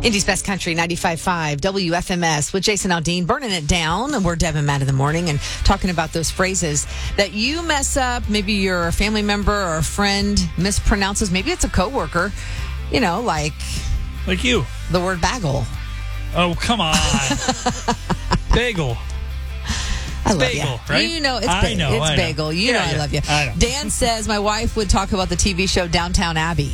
Indy's Best Country, 95.5 WFMS with Jason Aldean, burning it down. And we're Deb and Matt in the morning and talking about those phrases that you mess up. Maybe your family member or a friend mispronounces. Maybe it's a coworker, like you. The word bagel. Oh, come on. Bagel. I love bagel, you. Right? It's bagel. I love you. I know. Dan says my wife would talk about the TV show Downtown Abbey.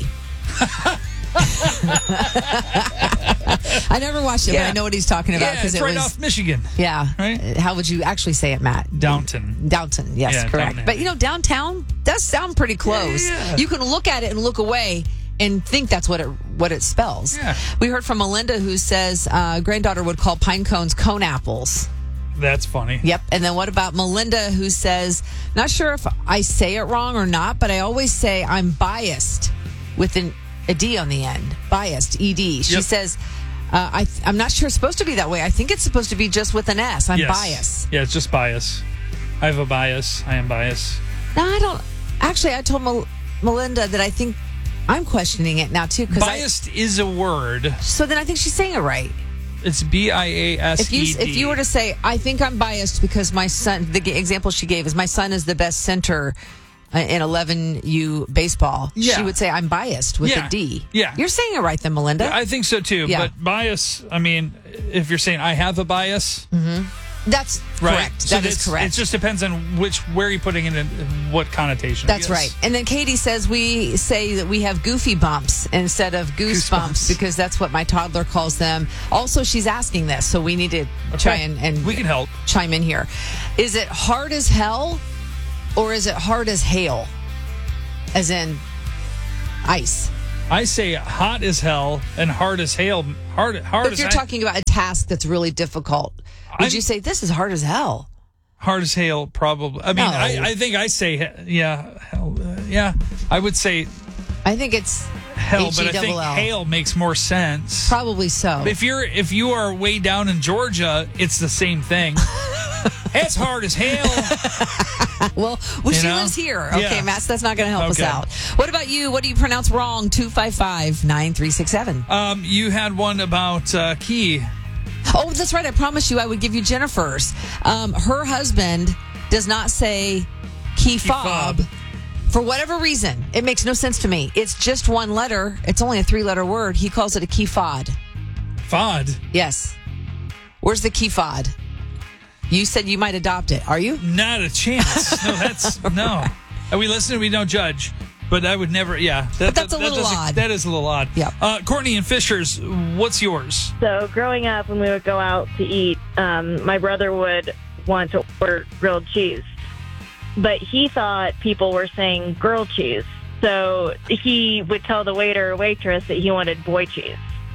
I never watched it, but I know what he's talking about because it's right off Michigan. Yeah. Right? How would you actually say it, Matt? Downton. Yes, correct. But Downton. downtown does sound pretty close. Yeah. You can look at it and look away and think that's what it spells. Yeah. We heard from Melinda who says granddaughter would call pine cones cone apples. That's funny. Yep. And then what about Melinda who says, not sure if I say it wrong or not, but I always say I'm biased with a D on the end. Biased, ED. She says, I'm not sure it's supposed to be that way. I think it's supposed to be just with an S. I'm biased. Yeah, it's just bias. I have a bias. I am biased. No, I don't. Actually, I told Melinda that I think I'm questioning it now, too. Biased is a word. So then I think she's saying it right. It's BIASED. If you were to say, I think I'm biased because my son, the example she gave is my son is the best center in 11U baseball, she would say, I'm biased with a D. Yeah. You're saying it right then, Melinda. Yeah, I think so, too. Yeah. But bias, if you're saying I have a bias. Mm-hmm. That's correct. So that is correct. It just depends on where you're putting it in and what connotation. That's right. And then Katie says we say that we have goofy bumps instead of goosebumps because that's what my toddler calls them. Also, she's asking this, so we need to try and we can help. Chime in here. Is it hard as hell or is it hard as hail? As in ice. I say hot as hell and hard as hail. Hard if you're talking about a task that's really difficult, would you say this is hard as hell? Hard as hail, probably. I think I say, hell, I would say. I think it's hell, but I think hail makes more sense. Probably so. If you are way down in Georgia, it's the same thing. It's hard as hail. Well, she lives here. Okay, Matt, that's not going to help us out. What about you? What do you pronounce wrong? 255-9367. You had one about key. Oh, that's right. I promised you I would give you Jennifer's. Her husband does not say key fob. For whatever reason. It makes no sense to me. It's just one letter. It's only a 3-letter word. He calls it a key fod. Fod? Yes. Where's the key fod? You said you might adopt it. Are you? Not a chance. No. We listen, we don't judge. But I would never, but that's a little odd. That is a little odd. Yeah. Courtney and Fishers, what's yours? So growing up, when we would go out to eat, my brother would want to order grilled cheese. But he thought people were saying girl cheese. So he would tell the waiter or waitress that he wanted boy cheese.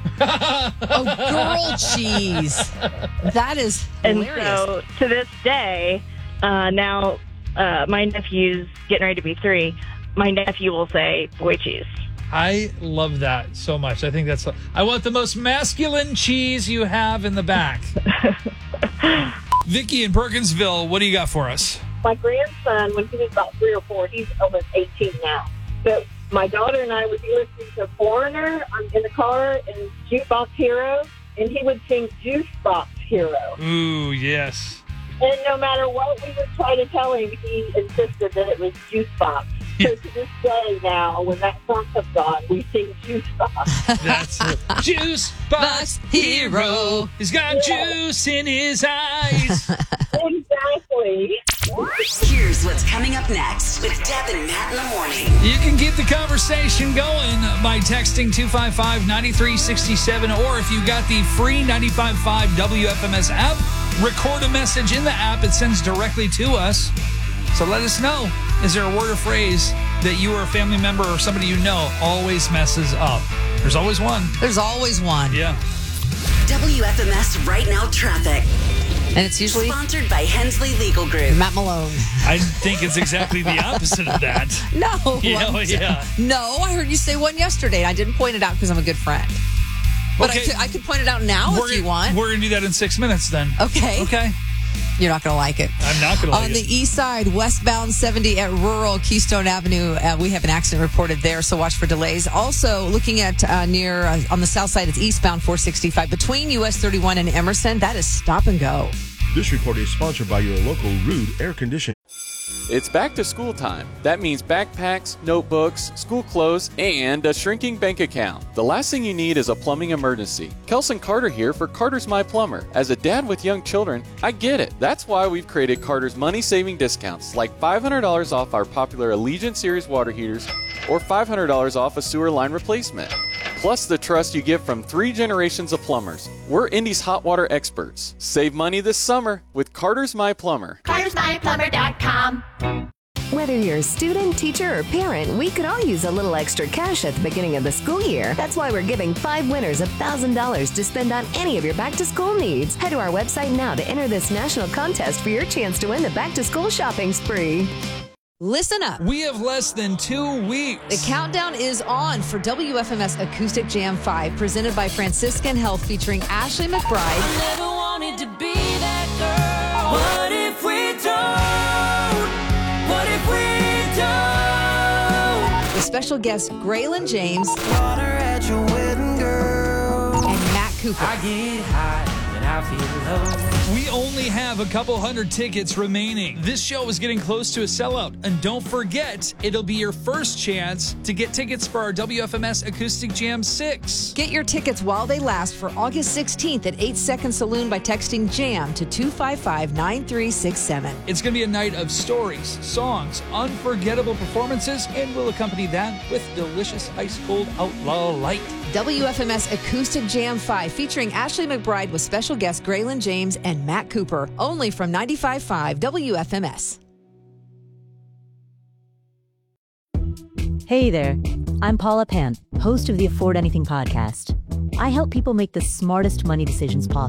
Girl cheese. That is hilarious. And so to this day, now my nephew's getting ready to be 3. My nephew will say boy cheese. I love that so much. I think I want the most masculine cheese you have in the back. Vicky in Perkinsville, what do you got for us? My grandson, when he was about 3 or 4, he's almost 18 now. So my daughter and I would be listening to Foreigner in the car and Jukebox Hero, and he would sing Juicebox Hero. Ooh, yes. And no matter what we would try to tell him, he insisted that it was Juicebox. So to this day now, when that song comes on, we sing Juicebox. That's it. Juicebox Hero. He's got juice in his eyes. Exactly. Here's what's coming up next with Deb and Matt in the morning. You can keep the conversation going by texting 255-9367, or if you got the free 95.5 WFMS app, record a message in the app. It sends directly to us. So let us know. Is there a word or phrase that you or a family member or somebody you know always messes up? There's always one. There's always one. Yeah. WFMS Right Now Traffic. And it's usually sponsored by Hensley Legal Group. Matt Malone. I think it's exactly the opposite of that. No. Yeah. No, I heard you say one yesterday. I didn't point it out because I'm a good friend. But I could point it out now if you want. We're going to do that in 6 minutes then. Okay. You're not going to like it. I'm not going to like On it. the east side, westbound 70 at rural Keystone Avenue, we have an accident reported there, so watch for delays. Also, looking at on the south side, it's eastbound 465 between US 31 and Emerson. That is stop and go. This report is sponsored by your local Rude Air Conditioning. It's back to school time. That means backpacks, notebooks, school clothes, and a shrinking bank account. The last thing you need is a plumbing emergency. Kelson Carter here for Carter's My Plumber. As a dad with young children, I get it. That's why we've created Carter's money-saving discounts, like $500 off our popular Allegiant Series water heaters or $500 off a sewer line replacement. Plus the trust you get from 3 generations of plumbers. We're Indy's hot water experts. Save money this summer with Carter's My Plumber. CartersMyPlumber.com. Whether you're a student, teacher, or parent, we could all use a little extra cash at the beginning of the school year. That's why we're giving 5 winners $1,000 to spend on any of your back-to-school needs. Head to our website now to enter this national contest for your chance to win the back-to-school shopping spree. Listen up. We have less than 2 weeks. The countdown is on for WFMS Acoustic Jam 5, presented by Franciscan Health, featuring Ashley McBride. I never wanted to be that girl. What if we don't? What if we don't? With special guests Graylin James Water at your wedding, girl. and Matt Cooper. I get high and I feel low. We only have a couple hundred tickets remaining. This show is getting close to a sellout. And don't forget, it'll be your first chance to get tickets for our WFMS Acoustic Jam 6. Get your tickets while they last for August 16th at 8 Second Saloon by texting JAM to 255-9367. It's going to be a night of stories, songs, unforgettable performances, and we'll accompany that with delicious ice-cold Outlaw Light. WFMS Acoustic Jam 5 featuring Ashley McBride with special guests Graylin James and Matt Cooper. Only from 95.5 WFMS. Hey there, I'm Paula Pant, host of the Afford Anything podcast. I help people make the smartest money decisions possible.